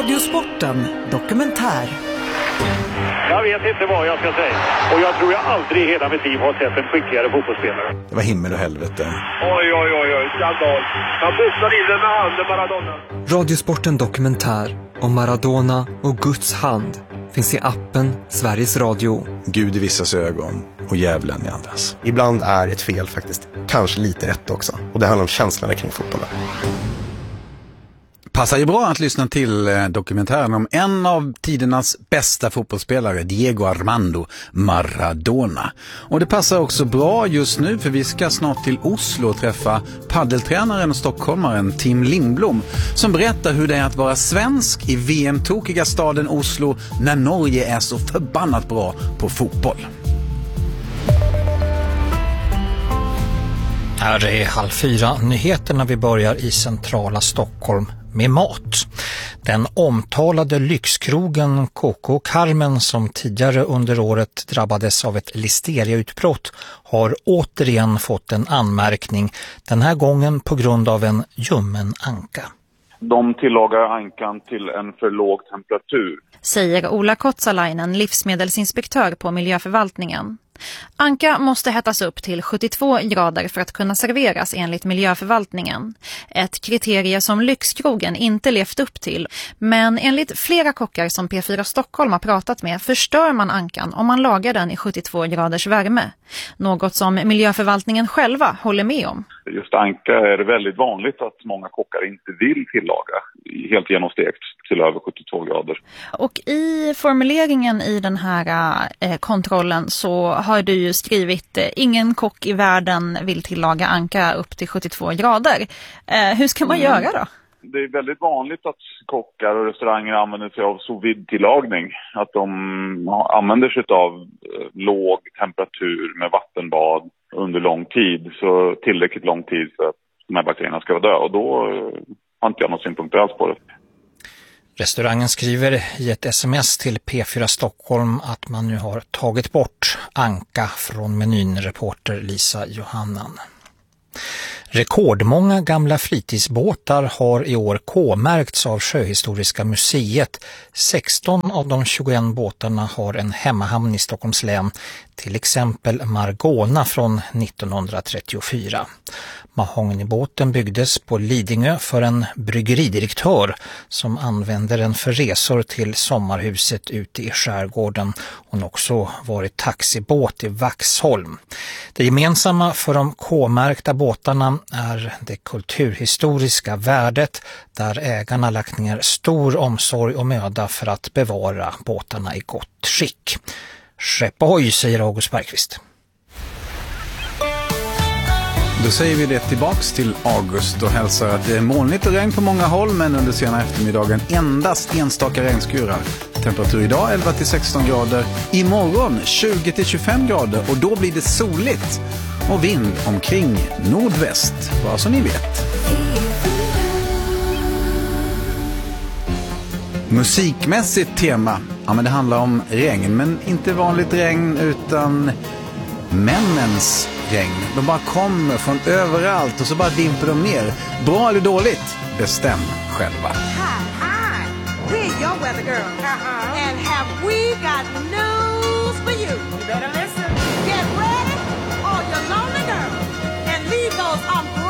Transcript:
Radiosporten dokumentär. Jag vet inte vad jag ska säga. Och jag tror jag aldrig i hela mitt liv har sett en skickligare fotbollsspelare. Det var himmel och helvete. Oj, skandal. Han boxade in den med handen, Maradona. Radiosporten dokumentär om Maradona och Guds hand finns i appen Sveriges Radio. Gud i vissas ögon och djävulen i andras. Ibland är ett fel faktiskt kanske lite rätt också. Och det handlar om känslorna kring fotbollen. Passar ju bra att lyssna till dokumentären om en av tidernas bästa fotbollsspelare, Diego Armando Maradona. Och det passar också bra just nu, för vi ska snart till Oslo och träffa paddeltränaren och stockholmaren Tim Lindblom, som berättar hur det är att vara svensk i VM-tokiga staden Oslo när Norge är så förbannat bra på fotboll. Här är 3:30 nyheterna. Vi börjar i centrala Stockholm med mat. Den omtalade lyxkrogen Coco Carmen, som tidigare under året drabbades av ett listeriautbrott, har återigen fått en anmärkning, den här gången på grund av en ljummen anka. De tillagar ankan till en för låg temperatur, säger Ola Kotsalainen, livsmedelsinspektör på miljöförvaltningen. Anka måste hettas upp till 72 grader för att kunna serveras enligt miljöförvaltningen. Ett kriterie som lyxkrogen inte levt upp till. Men enligt flera kockar som P4 Stockholm har pratat med förstör man ankan om man lagar den i 72 graders värme. Något som miljöförvaltningen själva håller med om. Just anka är det väldigt vanligt att många kockar inte vill tillaga helt genomstekt till över 72 grader. Och i formuleringen i den här kontrollen så har du ju skrivit ingen kock i världen vill tillaga anka upp till 72 grader. Hur ska man göra då? Det är väldigt vanligt att kockar och restauranger använder sig av sous vide-tillagning. Att de använder sig av låg temperatur med vattenbad under lång tid. Så tillräckligt lång tid för att de här bakterierna ska vara dö. Och då har inte jag någon synpunkt alls på det. Restaurangen skriver i ett sms till P4 Stockholm att man nu har tagit bort anka från menyn, reporter Lisa Johannan. Rekordmånga gamla fritidsbåtar har i år K-märkts av Sjöhistoriska museet. 16 av de 21 båtarna har en hemmahamn i Stockholms län, till exempel Margona från 1934. Mahognybåten byggdes på Lidingö för en bryggeridirektör som använde den för resor till sommarhuset ute i skärgården. Hon också varit taxibåt i Vaxholm. Det gemensamma för de K-märkta båtarna är det kulturhistoriska värdet, där ägarna lagt ner stor omsorg och möda för att bevara båtarna i gott skick. Skeppahoj, säger August Bergqvist. Då säger vi det tillbaks till August och hälsar att det är molnigt och regn på många håll, men under sena eftermiddagen endast enstaka regnskurar. Temperatur idag 11-16 grader, imorgon 20-25 grader och då blir det soligt och vind omkring nordväst, bara så ni vet. Musikmässigt tema, ja men det handlar om regn, men inte vanligt regn utan männens regn. De bara kommer från överallt och så bara dimper de ner. Bra eller dåligt? Bestäm själva. Hi, we're your weather girl. And have we got news for you? You better listen. Get ready, all your lonely girls, and leave those umbrellas